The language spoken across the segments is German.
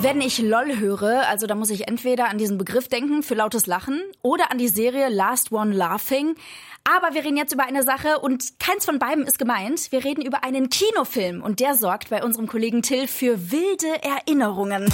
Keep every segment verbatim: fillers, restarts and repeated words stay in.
Wenn ich LOL höre, also da muss ich entweder an diesen Begriff denken für lautes Lachen oder an die Serie Last One Laughing. Aber wir reden jetzt über eine Sache und keins von beiden ist gemeint. Wir reden über einen Kinofilm und der sorgt bei unserem Kollegen Till für wilde Erinnerungen.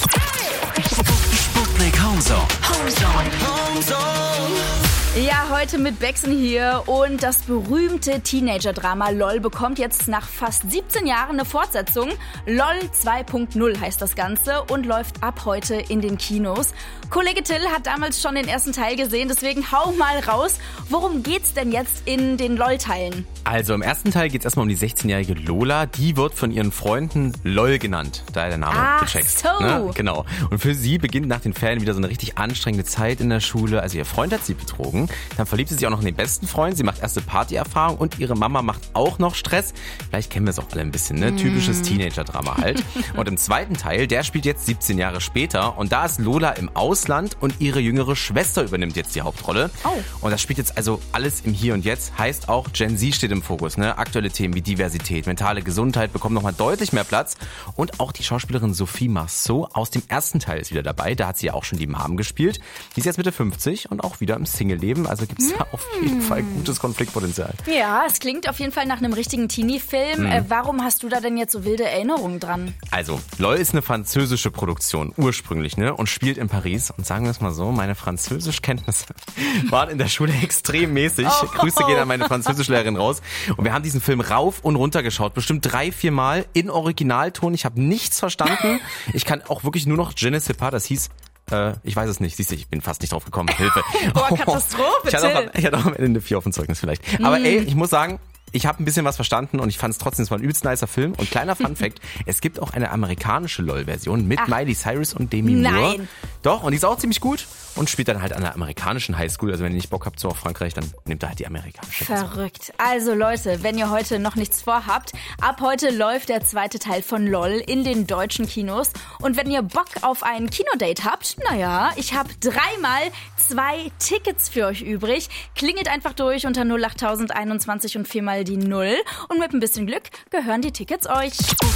Sputnik Homezone. Homezone. Homezone. Ja, heute mit Bexen hier und das berühmte Teenager-Drama LOL bekommt jetzt nach fast siebzehn Jahren eine Fortsetzung. LOL zwei Punkt null heißt das Ganze und läuft ab heute in den Kinos. Kollege Till hat damals schon den ersten Teil gesehen, deswegen hau mal raus. Worum geht's denn jetzt in den LOL-Teilen? Also im ersten Teil geht's erstmal um die sechzehnjährige Lola. Die wird von ihren Freunden LOL genannt. Daher der Name, Ach du checkst. so. Ne? Genau. Und für sie beginnt nach den Ferien wieder so eine richtig anstrengende Zeit in der Schule. Also ihr Freund hat sie betrogen. Dann verliebt sie sich auch noch in den besten Freund. Sie macht erste Partyerfahrung und ihre Mama macht auch noch Stress. Vielleicht kennen wir es auch alle ein bisschen, ne? Typisches Teenager-Drama halt. Und im zweiten Teil, der spielt jetzt siebzehn Jahre später. Und da ist Lola im Ausland und ihre jüngere Schwester übernimmt jetzt die Hauptrolle. Oh. Und das spielt jetzt also alles im Hier und Jetzt. Heißt auch, Gen Z steht im Fokus, ne? Aktuelle Themen wie Diversität, mentale Gesundheit bekommen nochmal deutlich mehr Platz. Und auch die Schauspielerin Sophie Marceau aus dem ersten Teil ist wieder dabei. Da hat sie ja auch schon die Mom gespielt. Die ist jetzt Mitte fünfzig und auch wieder im Single-Leben. Also gibt es da auf jeden Fall gutes Konfliktpotenzial. Ja, es klingt auf jeden Fall nach einem richtigen Teenie-Film. Mhm. Äh, warum hast du da denn jetzt so wilde Erinnerungen dran? Also, LOL ist eine französische Produktion, ursprünglich, ne? Und spielt in Paris. Und sagen wir es mal so, meine Französischkenntnisse waren in der Schule extrem mäßig. Oh. Grüße gehen an meine Französischlehrerin raus. Und wir haben diesen Film rauf und runter geschaut. Bestimmt drei, vier Mal in Originalton. Ich habe nichts verstanden. Ich kann auch wirklich nur noch Je ne sais pas, das hieß... Äh, ich weiß es nicht. Siehst du, ich bin fast nicht drauf gekommen. Hilfe. Boah, Katastrophe, ich, hatte Till. auch, ich hatte auch am Ende eine vier auf dem Zeugnis vielleicht. Aber ey, ich muss sagen, ich habe ein bisschen was verstanden und ich fand es trotzdem, es war ein übelst nicer Film. Und kleiner Funfact, es gibt auch eine amerikanische LOL-Version mit Ach. Miley Cyrus und Demi Moore. Nein. Doch, und die ist auch ziemlich gut und spielt dann halt an der amerikanischen Highschool. Also wenn ihr nicht Bock habt so auf Frankreich, dann nehmt ihr halt die amerikanische Version. Verrückt. Also Leute, wenn ihr heute noch nichts vorhabt, ab heute läuft der zweite Teil von LOL in den deutschen Kinos. Und wenn ihr Bock auf ein Kinodate habt, naja, ich habe dreimal zwei Tickets für euch übrig. Klingelt einfach durch unter null acht tausend einundzwanzig und viermal die Null. Und mit ein bisschen Glück gehören die Tickets euch.